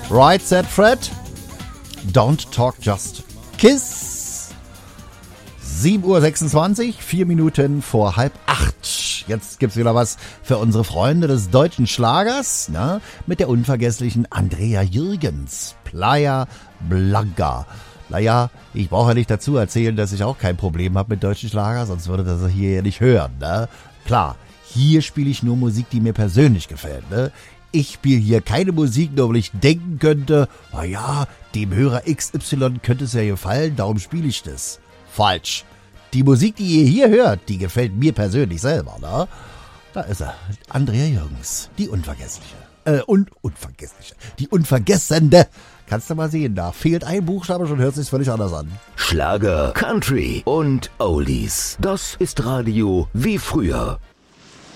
Right Said Fred. Don't Talk Just Kiss. 7:26 Uhr, 4 Minuten vor 7:30. Jetzt gibt's wieder was für unsere Freunde des deutschen Schlagers, ne? Mit der unvergesslichen Andrea Jürgens. Playa Blanca. Naja, ich brauche ja nicht dazu erzählen, dass ich auch kein Problem habe mit deutschen Schlager, sonst würde das hier ja nicht hören, ne? Klar, hier spiele ich nur Musik, die mir persönlich gefällt, ne? Ich spiele hier keine Musik, nur weil ich denken könnte, naja, dem Hörer XY könnte es ja gefallen, darum spiele ich das. Falsch. Die Musik, die ihr hier hört, die gefällt mir persönlich selber, ne? Da ist er, Andrea Jürgens, die Unvergessliche. Unvergessliche. Die Unvergessende. Kannst du mal sehen, da fehlt ein Buchstabe, schon hört sich's völlig anders an. Schlager, Country und Oldies. Das ist Radio wie früher.